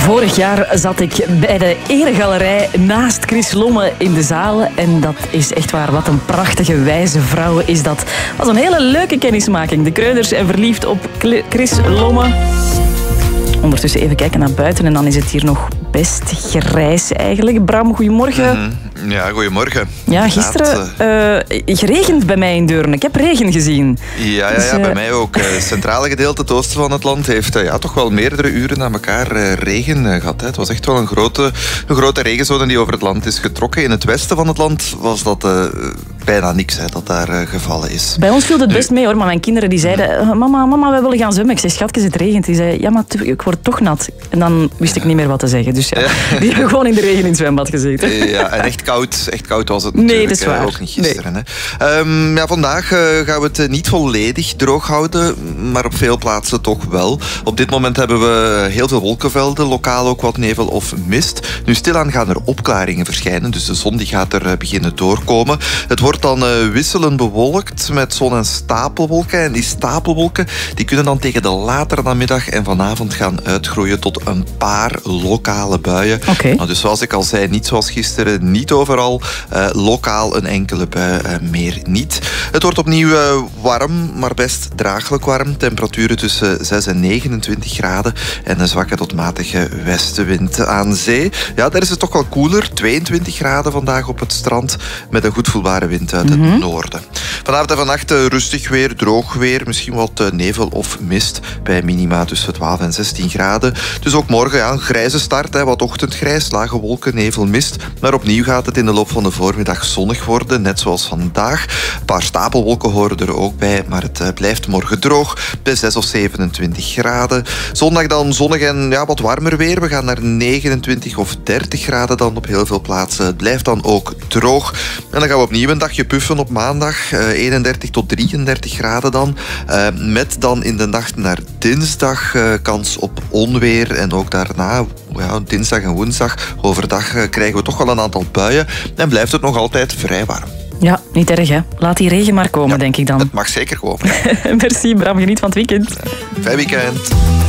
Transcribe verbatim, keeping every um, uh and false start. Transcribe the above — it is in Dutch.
Vorig jaar zat ik bij de Eregalerij naast Chris Lomme in de zaal. En dat is echt waar. Wat een prachtige, wijze vrouw is dat. Dat was een hele leuke kennismaking. De Kreuners zijn verliefd op Chris Lomme. Ondertussen even kijken naar buiten en dan is het hier nog best grijs eigenlijk. Bram, goedemorgen. Mm-hmm. Ja, goedemorgen. Ja, gisteren uh, geregend bij mij in Deurne. Ik heb regen gezien. Ja, ja, ja dus, uh... bij mij ook. Het centrale gedeelte, het oosten van het land, heeft uh, ja, toch wel meerdere uren na elkaar uh, regen uh, gehad. Hè. Het was echt wel een grote, een grote regenzone die over het land is getrokken. In het westen van het land was dat uh, bijna niks hè, dat daar uh, gevallen is. Bij ons viel het best mee hoor, maar mijn kinderen die zeiden uh, mama, mama, wij willen gaan zwemmen. Ik zei, schatjes, het regent. Die zei, ja, maar ik word toch nat. En dan wist ik niet meer wat te zeggen. Dus ja, ja. die hebben gewoon in de regen in het zwembad gezeten. Ja, en echt koud, echt koud was het natuurlijk. Nee, dat is waar. Ook niet gisteren. Nee. Hè. Um, ja, vandaag uh, gaan we het niet volledig droog houden, maar op veel plaatsen toch wel. Op dit moment hebben we heel veel wolkenvelden, lokaal ook wat nevel of mist. Nu stilaan gaan er opklaringen verschijnen, dus de zon die gaat er beginnen doorkomen. Het wordt dan uh, wisselend bewolkt met zon- en stapelwolken. En die stapelwolken die kunnen dan tegen de latere namiddag en vanavond gaan uitgroeien tot een paar lokale buien. Okay. Nou, dus zoals ik al zei, niet zoals gisteren, niet overal. Uh, lokaal een enkele bui, uh, meer niet. Het wordt opnieuw uh, warm, maar best draaglijk warm. Temperaturen tussen zes en negenentwintig graden en een zwakke tot matige westenwind aan zee. Ja, daar is het toch wel koeler. tweeëntwintig graden vandaag op het strand met een goed voelbare wind uit mm-hmm. het noorden. Vanavond en vannacht uh, rustig weer, droog weer, misschien wat uh, nevel of mist bij minima tussen twaalf en zestien graden. Dus ook morgen ja, een grijze start, hè, wat ochtendgrijs, lage wolken, nevel, mist. Maar opnieuw gaat het in de loop van de voormiddag zonnig worden, net zoals vandaag. Een paar stapelwolken horen er ook bij, maar het uh, blijft morgen droog bij zes of zevenentwintig graden. Zondag dan zonnig en ja, wat warmer weer. We gaan naar negenentwintig of dertig graden dan op heel veel plaatsen. Het blijft dan ook droog. En dan gaan we opnieuw een dagje puffen op maandag. Uh, eenendertig tot drieëndertig graden dan. Uh, met dan in de nacht naar dinsdag uh, kans op onweer. En ook daarna, ja, dinsdag en woensdag, overdag uh, krijgen we toch wel een aantal buien. En blijft het nog altijd vrij warm. Ja, niet erg hè. Laat die regen maar komen, ja, denk ik dan. Het mag zeker komen. Merci Bram, geniet van het weekend. Fijn weekend.